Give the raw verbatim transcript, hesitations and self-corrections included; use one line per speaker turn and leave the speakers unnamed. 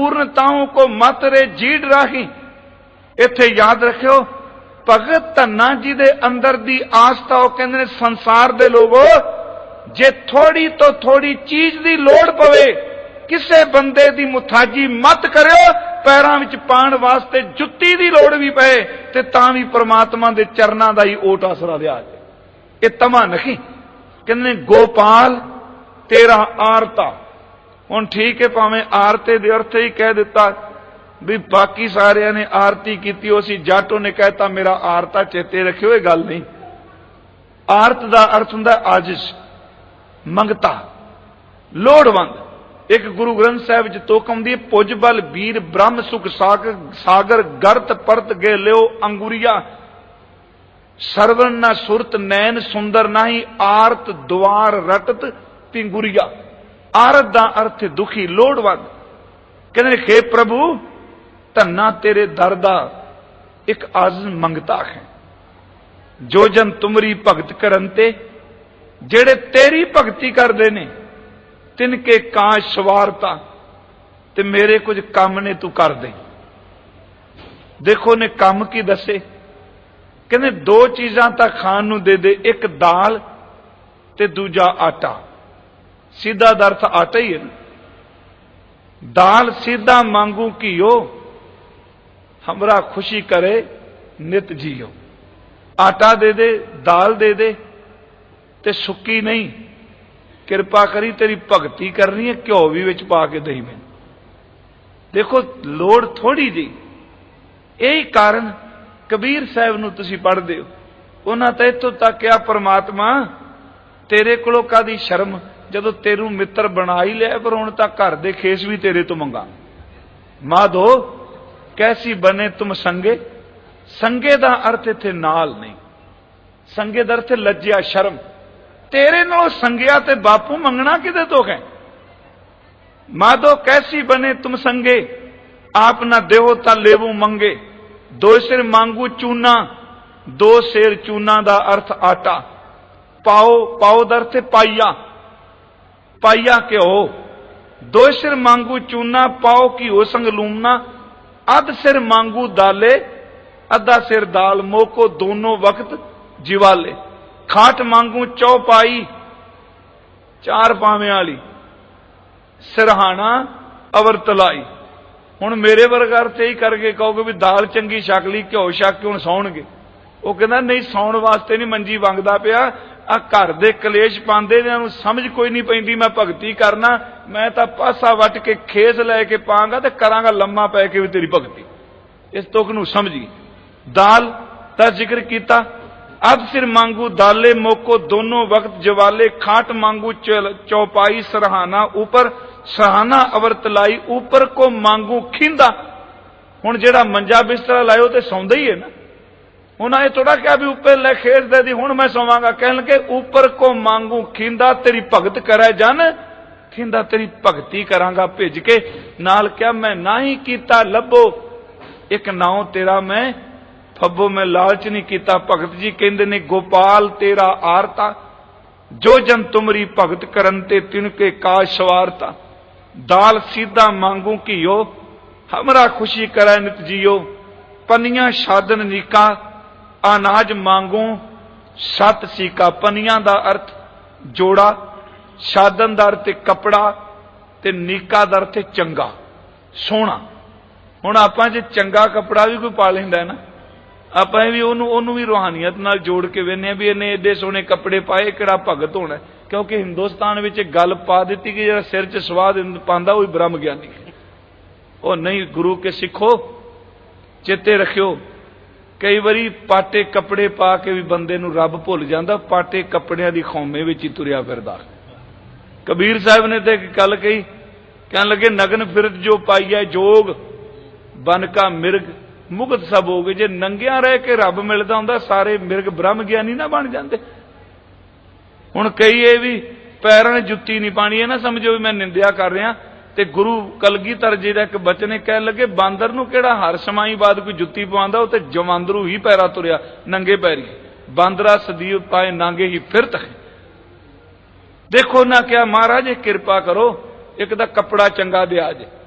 पूर्णताओं को मत रे जीड़ राही। इत्थे याद रखियो भगत धन्ना जी दे अंदर दी आस्था वो कहंदे ने संसार दे लोगो जे थोड़ी तो थोड़ी चीज दी लोड़ पवे किसे बंदे दी मुथाजी मत करियो। पैरां विच पाण वास्ते जुत्ती दी लोड़ भी पए ते तां भी परमात्मा दे चरनां दा ही ओट आसरा लिया जाए। ये तमा नहीं कहंदे गोपाल तेरा आरता। हुण ठीक है भावें आरते दे अर्थ ही कह दिता भी बाकी सारिया ने आरती की उसी जाटो ने कहता मेरा आरता चेते रखियो। ये गल नहीं। आरत का अर्थ हुंदा आजिज मंगता लोड़वंद। एक गुरु ग्रंथ साहिब च तोक आउंदी है पुज बल वीर ब्रह्म सुख सागर सागर गर्त परत गे लियो अंगुरिया सरवण न सुरत नैन सुंदर नाही आरत द्वार रटत पिंगुरिया। आरत का अर्थ दुखी लोड़वंद। कहते हे प्रभु धन्ना तेरे दर दा एक आजिज मंगता है। जो जन तुमरी भगत करनते जेड़े तेरी भगती करते ने तिनके काज सवारता ते मेरे कुछ काम ने तू कर दे। देखो ने काम की दसे कहने दो चीजां तां खान नूं दे दे एक दाल ते दूजा आटा। सीधा दर्थ आटा ही है ना। दाल सीधा मांगू घियो हमरा खुशी करे नित जियो। आटा दे दे दाल दे दे ते सुक्की नहीं किरपा करी तेरी भगती करनी है घ्यो भी विच पा के दही में। देखो लोड़ थोड़ी जी। यही कारण कबीर साहब नूं तुसीं पढ़दे हो उन्हां तां इत्थों तक क्या परमात्मा तेरे कोलों कादी शर्म जदों तेरू मित्र बना ही लिया पर हुण तां घर दे खेस भी तेरे तो मंगा। माधो कैसी बने तुम संगे। संगे दा अर्थ इत्थे नाल नहीं। संगे दा अर्थ लज्जिया शर्म। तेरे नालों संगिया ते बापू मंगना किदे तो है। माधो कैसी बने तुम संगे आप ना देहो ता लेवू मंगे। दो सिर मांगू चूना दो सेर चूना दा अर्थ आटा। पाओ पाओ दा अर्थ पाइया पाइया घ्यो। दो सिर मांगू चूना पाओ घिओ संग लूमना। अध सिर मांगू दाले अद्धा सिर दाल मोको दोनों वक्त जिवाले। खाट मांगू चौपाई चार पावे वाली सिरहाना अवर तलाई। हुण मेरे वर्गा अर्थ यही करके कहोगे भी दाल चंगी छक ली घ्यो छक के हुण सौणगे। वो कहना नहीं सौण वास्ते नहीं मंजी वंगदा पिया आ घर दे कलेश पांदे इन्हां नूं समझ कोई नहीं पैंदी। मैं भगती करना मैं तां पासा वट के खेस लैके पांगा ते करांगा लम्मा पै के भी तेरी भगती। इस तुक नूं समझी। दाल दा जिक्र कीता। अब सिर मांगू दाले मोको दोनों वक्त जवाले। खाट मांगू चौपाई सरहाना ऊपर सरहाना अवरत लाई। ऊपर को मांगू खींदा। हुण जेड़ा मंजा बिस्तरा लायो ते सौंदा ही है ना। उन्हें थोड़ा क्या भी ऊपर लै खेस दे दी हुण मैं सोवांगा। कह लगे ऊपर को मांगू खींदा तेरी भगत करे जन खींदा तेरी भगती करांगा भेज के। नाल क्या मैं ना ही कीता लभो एक नाव तेरा मैं फब्बो मैं लालच नहीं कीता। भगत जी कहंदे ने गोपाल तेरा आरता जो जन तुमरी भगत करन ते तिनके काज सवारता। दाल सीधा मांगू घियो हमरा खुशी करे नित जियो। पनिया शादन नीका अनाज मांगू सत सीका। पनिया दा अर्थ जोड़ा शादन दा अर्थ कपड़ा ते नीका दा अर्थ चंगा सोहना। हुण आपां जे चंगा कपड़ा भी कोई पा लैंदा है ना आपां भी ओनू ओनू भी रूहानियत नाल जोड़ के वेखने भी इन्हें एडे सोहने कपड़े पाए किहड़ा भगत होना। क्योंकि हिंदुस्तान विच गल पा दी कि जिहड़ा सिर च स्वाद पांदा वही ब्रह्म ज्ञानी है। वो नहीं गुरु के सिखो चेते रखियो। कई बारी पाटे कपड़े पा के भी बंदे नूं रब भुल जांदा। पाटे कपड़ियां दी खौमे विच ही तुरिया फिरदा। कबीर साहब ने तो एक गल कही कहन लगे नगन फिरत जो पाइया जोग बन का मिर्ग मुगत सब हो गए। जे नंगिया रह के रब मिलता हुंदा सारे मिर्ग ब्रह्म ज्ञानी ना बन जाते। हुण कई ये भी पैरां जुत्ती नहीं पानी है ना समझो भी मैं निंदिया कर रहा। ते गुरु कलगीधर जी दा एक बचन है कह लगे बांदर नूं किहड़ा हर समाई बाद कोई जुत्ती पवांदा वो ते जवांदरू ही पैरा तुरिया नंगे पैरी। बांदरा सदी पाए नांगे ही फिरत है। देखो ना क्या महाराज कृपा करो एक दा कपड़ा चंगा दिया जे